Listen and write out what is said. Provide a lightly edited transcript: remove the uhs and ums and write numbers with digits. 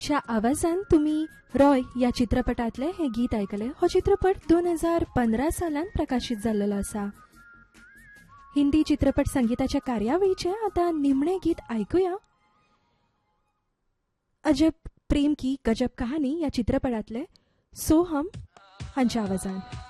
च्या आवाजान तुम्ही रॉय या चित्रपटातले हे गीत ऐकले. हो चित्रपट 2015 सालान प्रकाशित जाल्लो आसा. हिंदी चित्रपट संगीताच्या कार्यावळीचे आता निमणे गीत ऐकूया. अजब प्रेम की गजब कहानी या चित्रपटातले सोहम हांच्या आवाजान.